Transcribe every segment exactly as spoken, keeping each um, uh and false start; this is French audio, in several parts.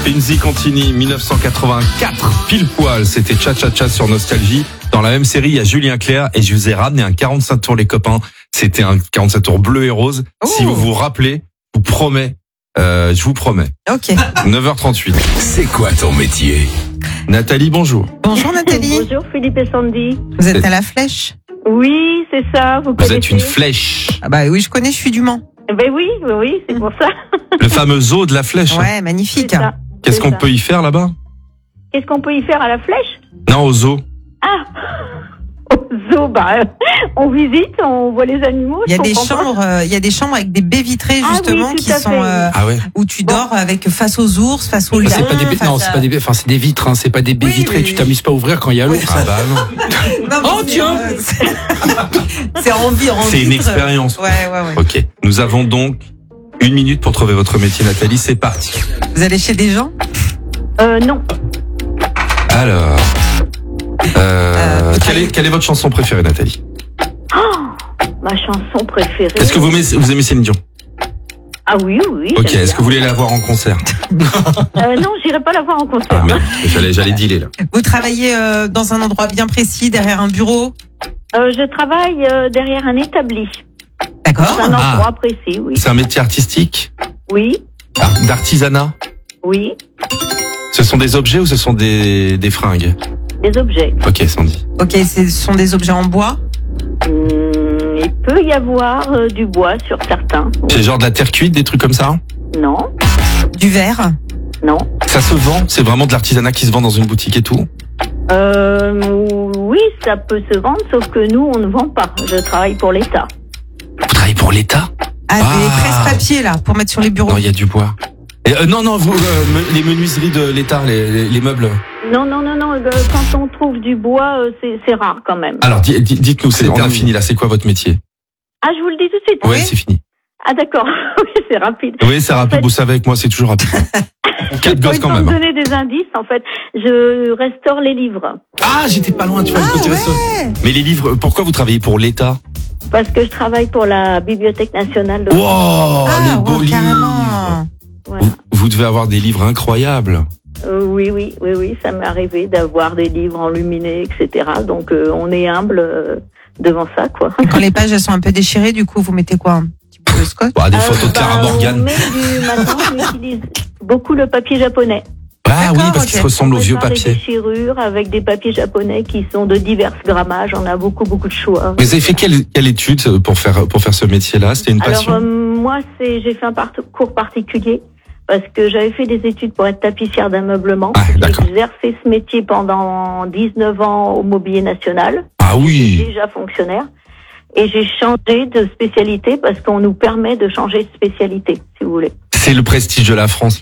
Enzi Contini, dix-neuf cent quatre-vingt-quatre, pile poil, c'était Cha Cha Cha sur Nostalgie. Dans la même série, il y a Julien Clerc et je vous ai ramené un quarante-cinq tours, les copains. C'était un quarante-cinq tours bleu et rose. Ouh. Si vous vous rappelez, je vous promets, euh, je vous promets. Ok. neuf heures trente-huit. C'est quoi ton métier? Nathalie, bonjour. Bonjour Nathalie. Bonjour Philippe et Sandy. Vous êtes à la Flèche? Oui, c'est ça. Vous, vous êtes une flèche. Ah bah oui, je connais, je suis du Mans. Ben oui, oui, oui, c'est pour ça. Le fameux zoo de la Flèche. Ouais, magnifique. C'est ça. Qu'est-ce C'est qu'on ça. peut y faire là-bas? Qu'est-ce qu'on peut y faire à la Flèche? Non, au zoo. Ah, au zoo, bah, on visite, on voit les animaux. Il y a je des comprends pas. chambres, euh, il y a des chambres avec des baies vitrées Ah justement oui, tout qui à sont fait. euh, Ah ouais. où tu dors avec face aux ours, face aux Bah, lions. c'est pas des baies, face non, à- c'est pas des baies, enfin c'est des vitres, hein, c'est pas des baies Oui, vitrées. oui, Tu oui. t'amuses pas à ouvrir quand il y a l'ours. Ah bah non. Non, mais Oh, c'est, tiens. euh, c'est- C'est en vie, en C'est une vitre. expérience. Ouais, ouais, ouais. Ok. Nous avons donc une minute pour trouver votre métier, Nathalie. C'est parti. Vous allez chez des gens? Euh, non. Alors, euh, Euh, quelle, est, quelle est votre chanson préférée, Nathalie? Ma chanson préférée. Est-ce que vous aimez, vous aimez Céline Dion? Ah oui, oui. Ok. j'aime Est-ce que vous voulez la voir en concert? bien. Euh, non, j'irai pas la voir en concert. Ah merde, j'allais, j'allais dealer là. Vous travaillez euh, dans un endroit bien précis, derrière un bureau? Euh, je travaille euh, derrière un établi. D'accord. Dans un Ah. endroit précis, oui. C'est un métier artistique, Oui, Ar- d'artisanat. oui. Ce sont des objets ou ce sont des, des fringues? Des objets. Ok, Sandy. Ok, ce sont des objets en bois? Hum, il peut y avoir euh, du bois sur certains. C'est genre de la terre cuite, des trucs comme ça? Non, Du verre? non. Ça se vend? C'est vraiment de l'artisanat qui se vend dans une boutique et tout? Euh, oui, ça peut se vendre, sauf que nous, on ne vend pas. Je travaille pour l'État. Vous travaillez pour l'État? Ah, Ah. des presse-papiers là, pour mettre sur les bureaux. Non, il y a du bois. Et, euh, non, non, vous, euh, me- les menuiseries de l'État, les, les, les meubles. Non, non, non, non. euh, Quand on trouve du bois, euh, c'est c'est rare quand même. Alors, di- di- dites-nous, c'est, C'est on a terminé. fini là, c'est quoi votre métier? Ah, je vous le dis tout de suite. Ouais, c'est fini. Ah, d'accord. Oui, c'est rapide. Oui, c'est rapide, En fait- vous savez, avec moi, c'est toujours rapide. Quatre gosses Pour quand vous même. donner des indices, en fait, je restaure les livres. Ah, j'étais pas loin, tu vois, le côté resto. Mais les livres, pourquoi vous travaillez pour l'État? Parce que je travaille pour la Bibliothèque nationale de Wow, Ah, les beaux ouais, livres. carrément. Voilà. Vous, vous devez avoir des livres incroyables. Euh, oui, oui, oui, oui, ça m'est arrivé d'avoir des livres enluminés, et cetera. Donc, euh, on est humble euh, devant ça, quoi. Quand les pages elles sont un peu déchirées, du coup, vous mettez quoi? Un petit peu de scotch? Bah, des Euh, photos de Clara bah, on Morgan. met du- Maintenant, on utilise beaucoup le papier japonais. Ah oui, D'accord, parce ok. qu'ils se ressemblent aux On vieux prépare papiers. des déchirures avec des papiers japonais qui sont de divers grammages. On a beaucoup, beaucoup de choix. Vous avez fait quelle, quelle étude pour faire, pour faire ce métier-là? C'était une Alors, passion? euh, moi, c'est, j'ai fait un parcours particulier parce que j'avais fait des études pour être tapissière d'ameublement. Ah, J'ai d'accord. exercé ce métier pendant dix-neuf ans au Mobilier National. Ah J'étais oui. déjà fonctionnaire. Et j'ai changé de spécialité parce qu'on nous permet de changer de spécialité, si vous voulez. C'est le prestige de la France.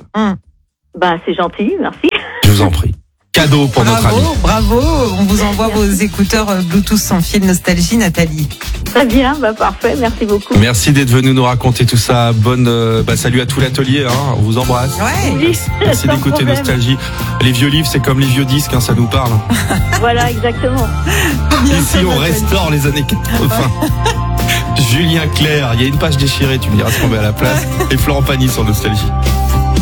Ben, c'est gentil, merci. Je vous en prie. Cadeau pour notre ami. Bravo, bravo. On vous envoie vos écouteurs euh, Bluetooth sans fil Nostalgie, Nathalie. Très bien, bah, parfait, merci beaucoup. Merci d'être venu nous raconter tout ça. Bonne, euh, bah, salut à tout l'atelier, hein. On vous embrasse. Ouais. Oui, Merci sans d'écouter problème. Nostalgie. Les vieux livres, c'est comme les vieux disques, hein, ça nous parle. Voilà, exactement. Ici, on restaure les années quatre-vingts. Julien Clerc, il y a une page déchirée, tu me diras ce qu'on met à la place. Et Florent Pagny sur Nostalgie.